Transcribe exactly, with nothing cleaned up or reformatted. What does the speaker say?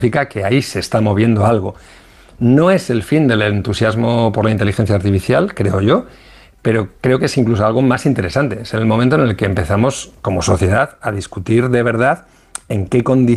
significa que ahí se está moviendo algo. No es el fin del entusiasmo por la inteligencia artificial, creo yo, pero creo que es incluso algo más interesante. Es el momento en el que empezamos como sociedad a discutir de verdad en qué condiciones